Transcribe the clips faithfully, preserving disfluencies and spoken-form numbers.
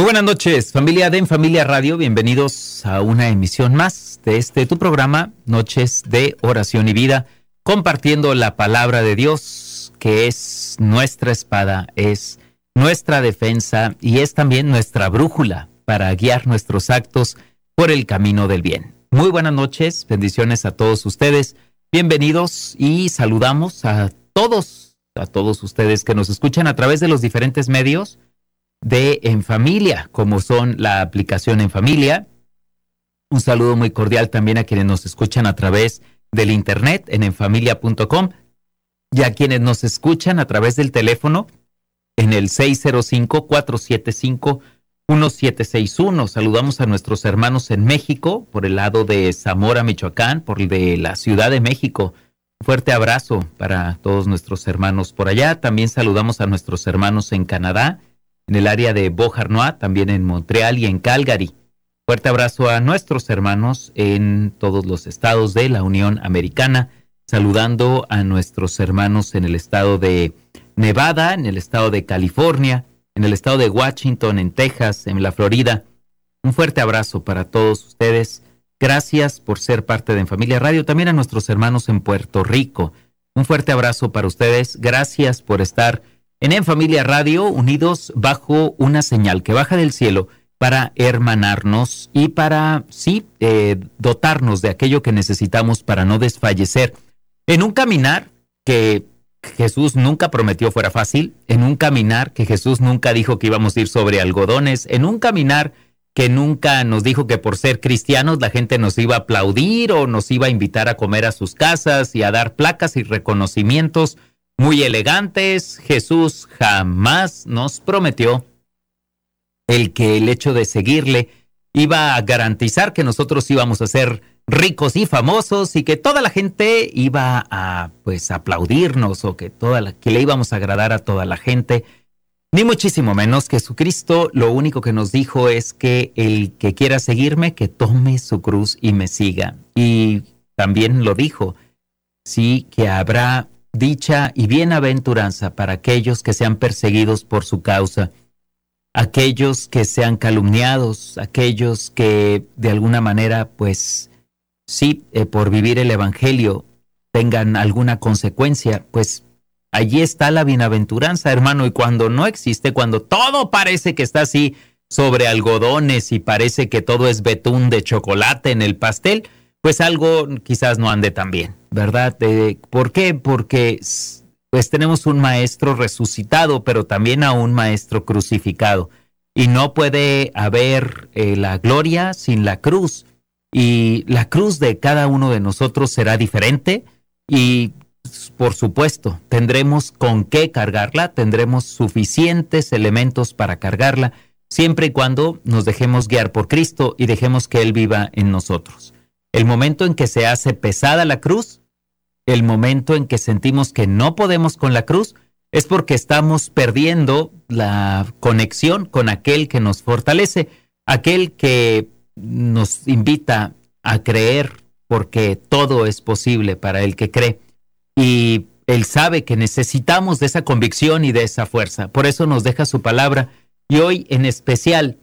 Muy buenas noches, familia de En Familia Radio. Bienvenidos a una emisión más de este tu programa, Noches de Oración y Vida, compartiendo la palabra de Dios, que es nuestra espada, es nuestra defensa y es también nuestra brújula para guiar nuestros actos por el camino del bien. Muy buenas noches, bendiciones a todos ustedes. Bienvenidos y saludamos a todos, a todos ustedes que nos escuchan a través de los diferentes medios de En Familia, como son la aplicación En Familia. Un saludo muy cordial también a quienes nos escuchan a través del internet en enfamilia punto com y a quienes nos escuchan a través del teléfono en el seis cero cinco, cuatro siete cinco, uno siete seis uno. Saludamos a nuestros hermanos en México, por el lado de Zamora, Michoacán, por el de la Ciudad de México. Un fuerte abrazo para todos nuestros hermanos por allá. También saludamos a nuestros hermanos en Canadá, en el área de Beauharnois, también en Montreal y en Calgary. Fuerte abrazo a nuestros hermanos en todos los estados de la Unión Americana, saludando a nuestros hermanos en el estado de Nevada, en el estado de California, en el estado de Washington, en Texas, en la Florida. Un fuerte abrazo para todos ustedes. Gracias por ser parte de En Familia Radio. También a nuestros hermanos en Puerto Rico. Un fuerte abrazo para ustedes. Gracias por estar en En Familia Radio, unidos bajo una señal que baja del cielo para hermanarnos y para, sí, eh, dotarnos de aquello que necesitamos para no desfallecer. En un caminar que Jesús nunca prometió fuera fácil, en un caminar que Jesús nunca dijo que íbamos a ir sobre algodones, en un caminar que nunca nos dijo que por ser cristianos la gente nos iba a aplaudir o nos iba a invitar a comer a sus casas y a dar placas y reconocimientos muy elegantes. Jesús jamás nos prometió el que el hecho de seguirle iba a garantizar que nosotros íbamos a ser ricos y famosos y que toda la gente iba a, pues, aplaudirnos o que, toda la, que le íbamos a agradar a toda la gente. Ni muchísimo menos. Jesucristo lo único que nos dijo es que el que quiera seguirme, que tome su cruz y me siga. Y también lo dijo, sí, que habrá dicha y bienaventuranza para aquellos que sean perseguidos por su causa, aquellos que sean calumniados, aquellos que de alguna manera, pues sí, eh, por vivir el evangelio tengan alguna consecuencia. Pues allí está la bienaventuranza, hermano. Y cuando no existe, cuando todo parece que está así sobre algodones y parece que todo es betún de chocolate en el pastel, pues algo quizás no ande tan bien, ¿verdad? Eh, ¿Por qué? Porque pues tenemos un maestro resucitado, pero también a un maestro crucificado. Y no puede haber eh, la gloria sin la cruz. Y la cruz de cada uno de nosotros será diferente y, por supuesto, tendremos con qué cargarla, tendremos suficientes elementos para cargarla, siempre y cuando nos dejemos guiar por Cristo y dejemos que Él viva en nosotros. El momento en que se hace pesada la cruz, el momento en que sentimos que no podemos con la cruz, es porque estamos perdiendo la conexión con aquel que nos fortalece, aquel que nos invita a creer, porque todo es posible para el que cree. Y Él sabe que necesitamos de esa convicción y de esa fuerza. Por eso nos deja su palabra. Y hoy en especial,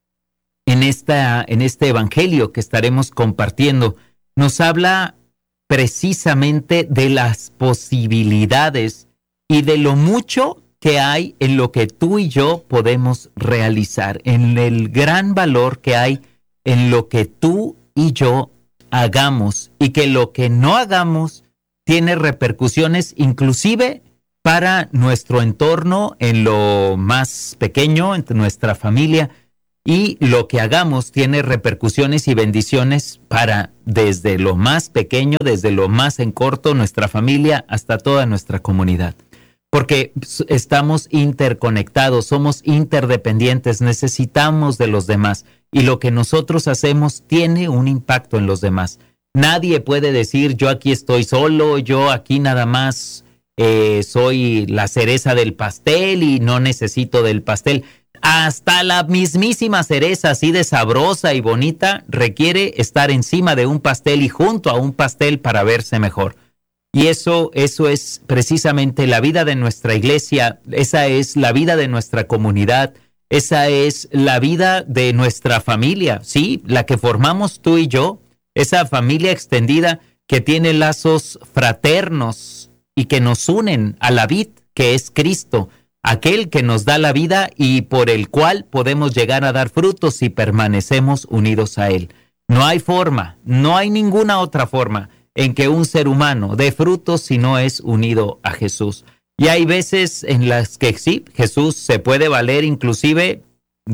en, esta, en este evangelio que estaremos compartiendo, nos habla precisamente de las posibilidades y de lo mucho que hay en lo que tú y yo podemos realizar, en el gran valor que hay en lo que tú y yo hagamos, y que lo que no hagamos tiene repercusiones inclusive para nuestro entorno, en lo más pequeño, en nuestra familia, y lo que hagamos tiene repercusiones y bendiciones para desde lo más pequeño, desde lo más en corto, nuestra familia, hasta toda nuestra comunidad. Porque estamos interconectados, somos interdependientes, necesitamos de los demás. Y lo que nosotros hacemos tiene un impacto en los demás. Nadie puede decir, yo aquí estoy solo, yo aquí nada más eh, soy la cereza del pastel y no necesito del pastel. Hasta la mismísima cereza, así de sabrosa y bonita, requiere estar encima de un pastel y junto a un pastel para verse mejor. Y eso, eso es precisamente la vida de nuestra iglesia, esa es la vida de nuestra comunidad, esa es la vida de nuestra familia, sí, la que formamos tú y yo, esa familia extendida que tiene lazos fraternos y que nos unen a la vid, que es Cristo, aquel que nos da la vida y por el cual podemos llegar a dar frutos si permanecemos unidos a Él. No hay forma, no hay ninguna otra forma en que un ser humano dé frutos si no es unido a Jesús. Y hay veces en las que sí, Jesús se puede valer inclusive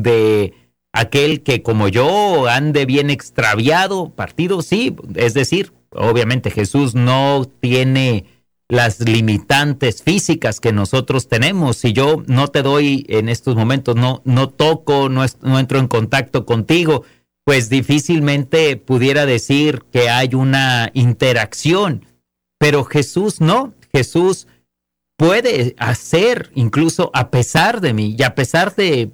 de aquel que como yo ande bien extraviado, partido, sí, es decir, obviamente Jesús no tiene las limitantes físicas que nosotros tenemos. Si yo no te doy en estos momentos, no, no toco, no, es, no entro en contacto contigo, pues difícilmente pudiera decir que hay una interacción. Pero Jesús no, Jesús puede hacer incluso a pesar de mí y a pesar de,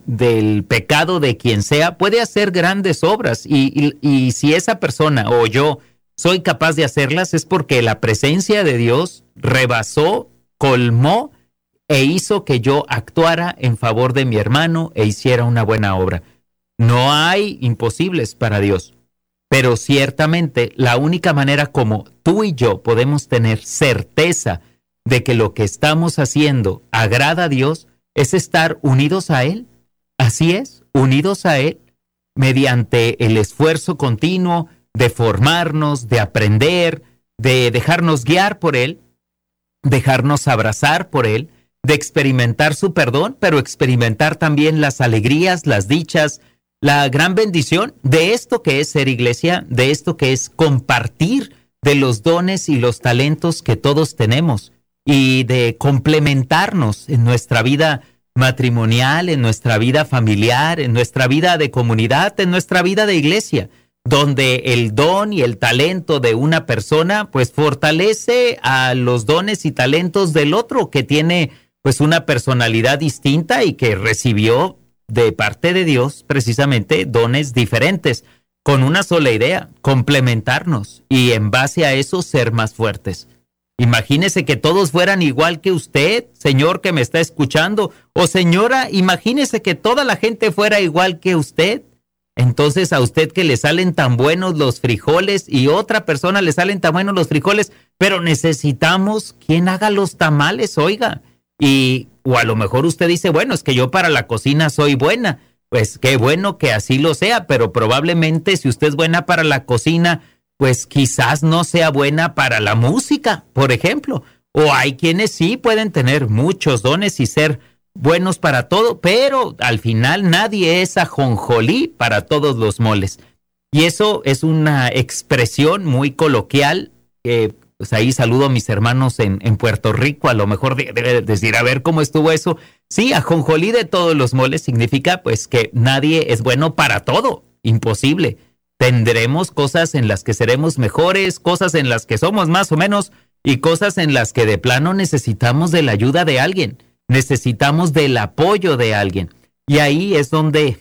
del pecado de quien sea, puede hacer grandes obras. Y, y, y si esa persona o yo soy capaz de hacerlas es porque la presencia de Dios rebasó, colmó e hizo que yo actuara en favor de mi hermano e hiciera una buena obra. No hay imposibles para Dios, pero ciertamente la única manera como tú y yo podemos tener certeza de que lo que estamos haciendo agrada a Dios es estar unidos a Él. Así es, unidos a Él mediante el esfuerzo continuo de formarnos, de aprender, de dejarnos guiar por Él, dejarnos abrazar por Él, de experimentar su perdón, pero experimentar también las alegrías, las dichas, la gran bendición de esto que es ser iglesia, de esto que es compartir de los dones y los talentos que todos tenemos y de complementarnos en nuestra vida matrimonial, en nuestra vida familiar, en nuestra vida de comunidad, en nuestra vida de iglesia, donde el don y el talento de una persona pues fortalece a los dones y talentos del otro que tiene pues una personalidad distinta y que recibió de parte de Dios precisamente dones diferentes, con una sola idea, complementarnos y en base a eso ser más fuertes. Imagínese que todos fueran igual que usted, señor que me está escuchando, o señora, imagínese que toda la gente fuera igual que usted. Entonces a usted que le salen tan buenos los frijoles y otra persona le salen tan buenos los frijoles, pero necesitamos quien haga los tamales, oiga. Y o a lo mejor usted dice, bueno, es que yo para la cocina soy buena. Pues qué bueno que así lo sea, pero probablemente si usted es buena para la cocina, pues quizás no sea buena para la música, por ejemplo. O hay quienes sí pueden tener muchos dones y ser buenos para todo, pero al final nadie es ajonjolí para todos los moles. Y eso es una expresión muy coloquial. Eh, pues ahí saludo a mis hermanos en, en Puerto Rico, a lo mejor debe decir, a ver cómo estuvo eso. Sí, ajonjolí de todos los moles significa pues que nadie es bueno para todo, imposible. Tendremos cosas en las que seremos mejores, cosas en las que somos más o menos y cosas en las que de plano necesitamos de la ayuda de alguien. Necesitamos del apoyo de alguien. Y ahí es donde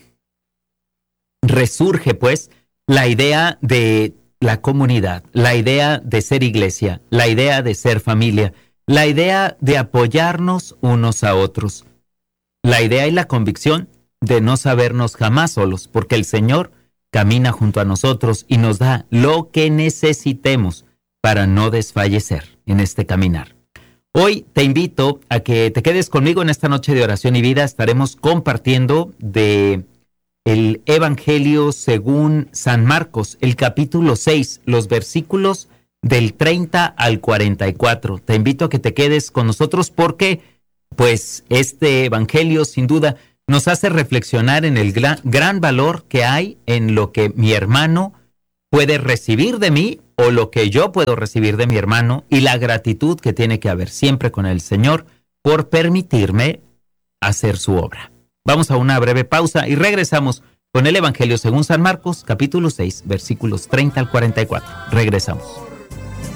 resurge, pues, la idea de la comunidad, la idea de ser iglesia, la idea de ser familia, la idea de apoyarnos unos a otros, la idea y la convicción de no sabernos jamás solos, porque el Señor camina junto a nosotros y nos da lo que necesitemos para no desfallecer en este caminar. Hoy te invito a que te quedes conmigo en esta noche de oración y vida. Estaremos compartiendo de el Evangelio según San Marcos, el capítulo seis, los versículos del treinta al cuarenta y cuatro. Te invito a que te quedes con nosotros porque, pues, este Evangelio sin duda nos hace reflexionar en el gran, gran valor que hay en lo que mi hermano puede recibir de mí o lo que yo puedo recibir de mi hermano y la gratitud que tiene que haber siempre con el Señor por permitirme hacer su obra. Vamos a una breve pausa y regresamos con el Evangelio según San Marcos, capítulo seis, versículos treinta al cuarenta y cuatro. Regresamos.